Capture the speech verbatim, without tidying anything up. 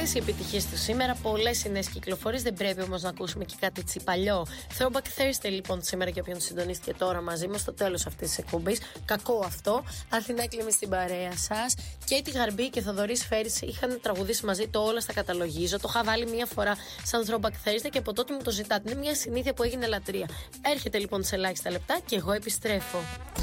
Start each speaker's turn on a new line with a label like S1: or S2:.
S1: οι επιτυχίες του σήμερα, πολλές οι νέες κυκλοφορίες. Δεν πρέπει όμως να ακούσουμε και κάτι τσι παλιό. Throwback Thursday λοιπόν σήμερα για όποιον συντονίστηκε τώρα μαζί μας στο τέλος αυτής της εκπομπής. Κακό αυτό. Αθηνά Κλίμη στην παρέα σας. Κέιτι Γαρμπή και Θοδωρής Φέρης είχαν τραγουδήσει μαζί το Όλα στα καταλογίζω. Το είχα βάλει μία φορά σαν Throwback Thursday και από τότε μου το ζητάτε. Είναι μια συνήθεια που έγινε λατρεία. Έρχεται λοιπόν σε ελάχιστα λεπτά και εγώ επιστρέφω.